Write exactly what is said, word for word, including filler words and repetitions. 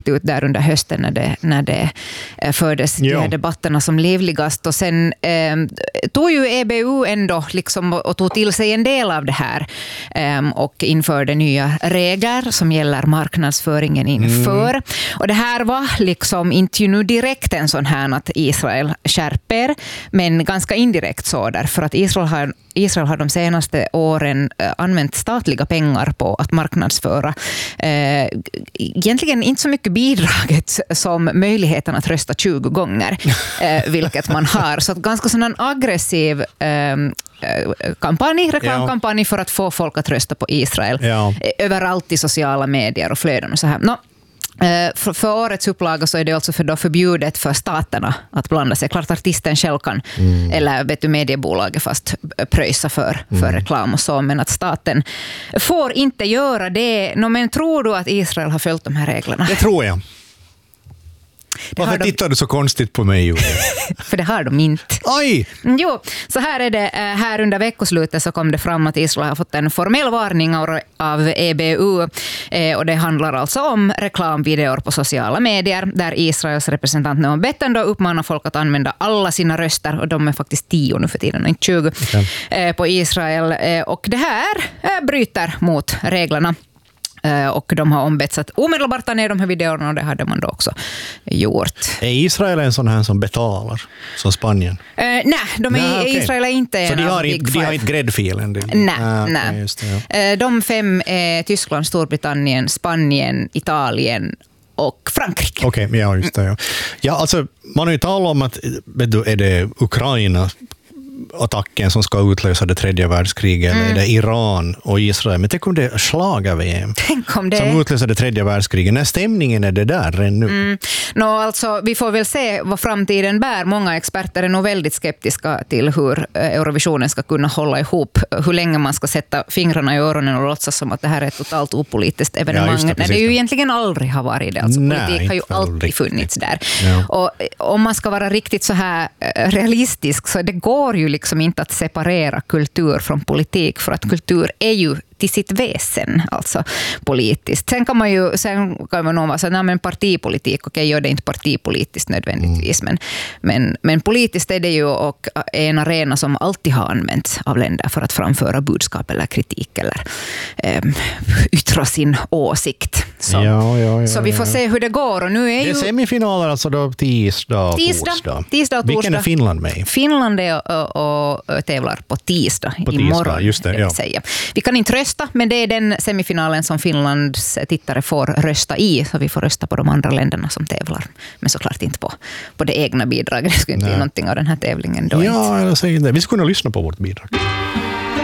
ut där under hösten när det, när det fördes de här debatterna som livligast. Och sen eh, tog ju E B U ändå liksom och tog till sig en del av det här eh, och införde nya regler som gäller marknadsföringen inför. Mm. Och det här var liksom inte ju nu direkt en sån här att Israel skärper, men ganska indirekt så, därför att Israel har Israel har de senaste åren använt statliga pengar på att marknadsföra eh, egentligen inte så mycket bidraget som möjligheten att rösta tjugo gånger, eh, vilket man har. Så att ganska sån aggressiv eh, kampanj, reklamkampanj för att få folk att rösta på Israel. Ja. Överallt i sociala medier och flöden och så här. No. För, för årets upplaga så är det alltså för då förbjudet för staterna att blanda sig. Klart artisten själv kan, mm. eller vet du, mediebolaget fast pröjsa för, mm. för reklam och så, men att staten får inte göra det. No, men tror du att Israel har följt de här reglerna? Det tror jag. Det Varför de... tittar du så konstigt på mig, Julia? För det har de inte. Oj! Jo, så här är det. Här under veckoslutet så kom det fram att Israel har fått en formell varning av E B U. Och det handlar alltså om reklamvideor på sociala medier där Israels representant Noam Betten då uppmanar folk att använda alla sina röster, och de är faktiskt tio nu för tiden, inte tjugo, okay. på Israel. Och det här bryter mot reglerna. Och de har ombetts att omedelbart ta ner de här videorna, och det hade man då också gjort. Är Israel en sån här som betalar, som Spanien? Uh, nej, de är, nej, okay. Israel är inte en. Så de har, inte, de har inte gräddfilen? Nej, ah, okay, nej. Just det, ja. De fem är Tyskland, Storbritannien, Spanien, Italien och Frankrike. Okej, okay, ja, just det. Ja. Ja, alltså, man har ju talat om att vet du, är det Ukraina attacken som ska utlösa det tredje världskriget, mm. eller är det Iran och Israel? Men tänk om det är slagar-V M tänk om det som utlöser det tredje världskriget. När stämningen är det där ännu? Mm. No, alltså, vi får väl se vad framtiden bär. Många experter är nog väldigt skeptiska till hur Eurovisionen ska kunna hålla ihop, hur länge man ska sätta fingrarna i öronen och låtsas som att det här är ett totalt opolitiskt evenemang. Ja, det, när det ju egentligen aldrig har varit det. Alltså, Nej, politik har ju alltid riktigt. funnits där. Ja. Och om man ska vara riktigt så här realistisk, så det går ju liksom inte att separera kultur från politik, för att kultur är ju till sitt väsen, alltså politiskt. Sen kan man ju sen kan man nog säga, nej, men partipolitik, okej, gör det inte partipolitiskt nödvändigtvis, mm. men, men, men politiskt är det ju och en arena som alltid har använts av länder för att framföra budskap eller kritik eller eh, yttra sin åsikt. Så, ja, ja, ja, så vi får se hur det går. Och nu är det är ju semifinaler alltså då tisdag och tisdag, torsdag. Tisdag och torsdag. Vilken är Finland med? Finland är och, och, och tävlar på tisdag på imorgon. Tisdag, just det, ja. Säga. Vi kan inte rösta, men det är den semifinalen som Finlands tittare får rösta i, så vi får rösta på de andra länderna som tävlar, men såklart inte på, på det egna bidraget. Det skulle inte bli någonting av den här tävlingen då. Ja, jag säger det. Vi skulle kunna lyssna på vårt bidrag.